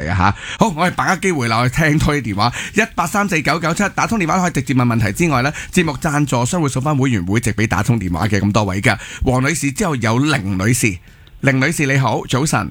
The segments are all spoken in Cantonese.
啊嚇。好，我哋把握機會啦，我哋聽多啲電話，1834997打通電話可以直接問問題之外呢，節目贊助商會送翻會員會籍俾打通電話嘅咁多位㗎。黃女士之後有凌女士，凌女士你好，早晨。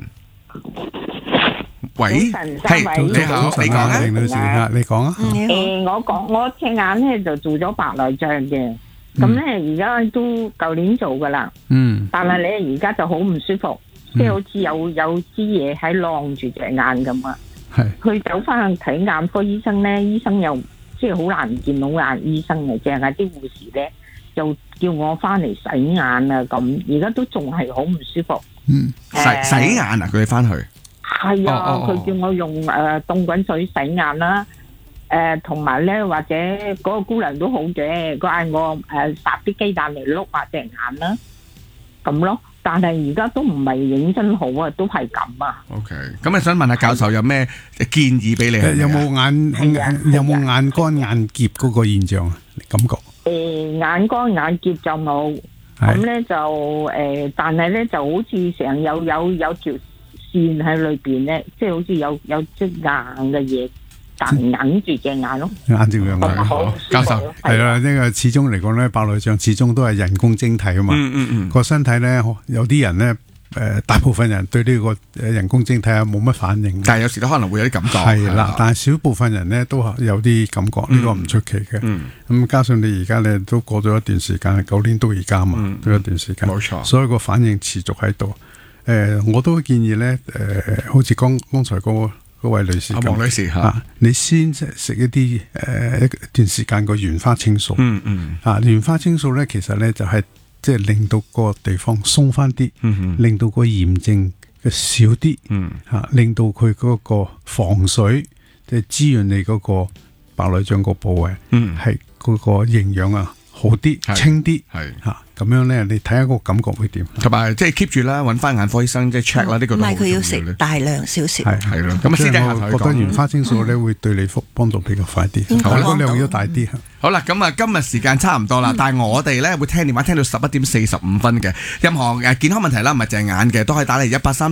喂，係你好，你講啊， 凌女士啊，你講啊。 我隻眼咧就做咗白內障嘅，咁咧而家都舊年做噶啦，但係咧而家就好唔舒服，即係好似有支嘢喺晾住隻眼咁啊。係，佢走翻去睇眼科醫生咧，醫生又即係好難見到眼醫生嘅，淨係啲護士咧就叫我翻嚟洗眼啊咁，而家都仲係好唔舒服。 洗眼啊，佢哋翻去。係啊，佢叫我用凍滾水洗眼啦，同埋咧或者嗰個姑娘都好嘅，佢嗌我烚啲雞蛋嚟碌下隻眼啦，咁咯。但係而家都唔係認真好啊，都係咁啊。OK， 咁我想問下教授有咩建議俾你？ 有冇眼乾眼澀嗰個現象啊？感覺？ 眼乾眼澀就冇，咁咧就但係咧就好似成有條線喺裏邊咧，即係好似有隻硬嘅嘢硬住隻眼咯。 硬住兩眼。好，教授係啦，呢個始終嚟講咧，白內障始終都係人工晶體啊嘛。個身體咧，有啲人咧，大部分人對呢個人工晶體係冇乜反應， 但係有時都可能會有啲感覺。 係啦，但係少部分人咧都有啲感覺，呢個唔出奇嘅。咁加上你而家咧都過咗一段時間，舊年到而家嘛，都一段時間。冇錯。所以個反應持續喺度。我都建議咧，好似剛才嗰位女士咁， 黃女士嚇， 你先食一啲一段時間個原花青素。原花青素咧，其實咧就係即係令到個地方鬆翻啲，令到個炎症嘅少啲，令到佢嗰個防水，即係滋潤你嗰個白內障個部位，係嗰個營養啊好啲，清啲，係嚇。咁樣咧，你睇下個感覺會點？同埋即係 keep 住啦，揾翻眼科醫生即係 check 啦，呢個都好重要。唔係佢要食大量少少。係咯，咁啊，私底下同佢講。覺得原花青素咧會對你幫助比較快啲，個量要大啲。好啦，咁啊，今日時間差唔多啦，但係我哋咧會聽電話聽到11:45嘅。任何健康問題啦，唔係淨係眼嘅，都可以打嚟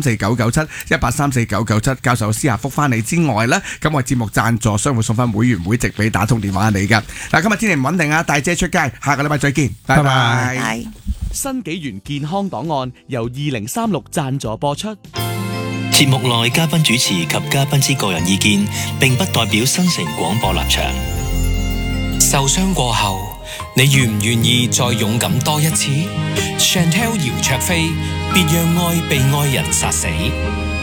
1834997，1834997，教授私下覆翻你之外咧，咁我節目贊助商會送翻會員會籍俾打通電話你噶。嗱，今日天氣唔穩定啊，帶遮出街，下個禮拜再見，拜拜。 新紀元健康檔案由2036贊助播出。 節目內嘉賓主持及嘉賓之個人意見，並不代表新城廣播立場。受傷過後，你願唔願意再勇敢多一次？Chantelle 姚焯菲，別讓愛被愛人殺死。